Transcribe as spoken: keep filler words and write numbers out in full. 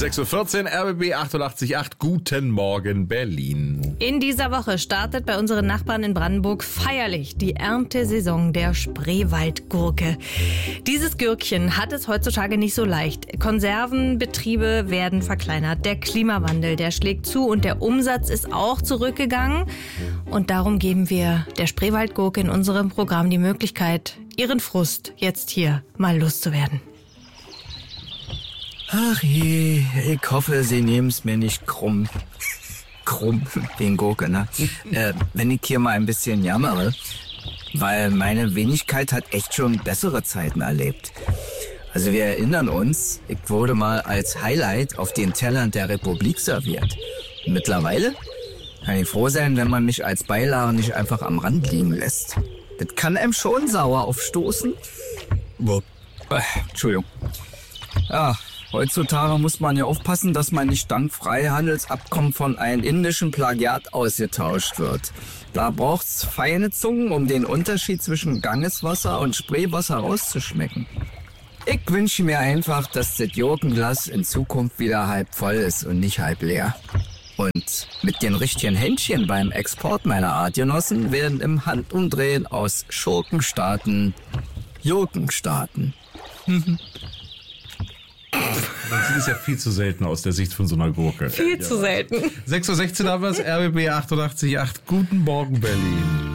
sechs Uhr vierzehn, R B B achtundachtzig Komma acht. Guten Morgen, Berlin. In dieser Woche startet bei unseren Nachbarn in Brandenburg feierlich die Erntesaison der Spreewaldgurke. Dieses Gürkchen hat es heutzutage nicht so leicht. Konservenbetriebe werden verkleinert. Der Klimawandel, der schlägt zu und der Umsatz ist auch zurückgegangen. Und darum geben wir der Spreewaldgurke in unserem Programm die Möglichkeit, ihren Frust jetzt hier mal loszuwerden. Ach je, ich hoffe, Sie nehmen es mir nicht krumm. Krumm, den Gurke, ne? äh, wenn ich hier mal ein bisschen jammere, weil meine Wenigkeit hat echt schon bessere Zeiten erlebt. Also wir erinnern uns, ich wurde mal als Highlight auf den Tellern der Republik serviert. Und mittlerweile kann ich froh sein, wenn man mich als Beilage nicht einfach am Rand liegen lässt. Das kann einem schon sauer aufstoßen. Äh, Entschuldigung. Ja, heutzutage muss man ja aufpassen, dass man nicht dank Freihandelsabkommen von einem indischen Plagiat ausgetauscht wird. Da braucht's feine Zungen, um den Unterschied zwischen Gangeswasser und Spreewasser rauszuschmecken. Ich wünsche mir einfach, dass das Gurkenglas in Zukunft wieder halb voll ist und nicht halb leer. Und mit den richtigen Händchen beim Export meiner Artgenossen werden im Handumdrehen aus Schurkenstaaten Gurkenstaaten. Das sieht es ja viel zu selten aus der Sicht von so einer Gurke. Viel ja. zu selten. sechs Uhr sechzehn haben wir es, R B B achtundachtzig Komma acht. Guten Morgen, Berlin.